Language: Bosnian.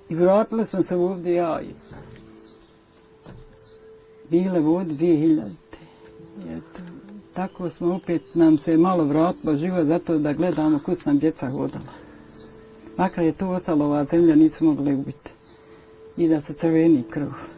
I vratili smo se ovdje ja i bile ovdje 2000. Eto, tako smo opet, nam se malo vratilo život zato da gledamo kud nam djeca hodala. Makar je to ostalo, ova zemlja nisu mogli ubiti. I da se crveni krv.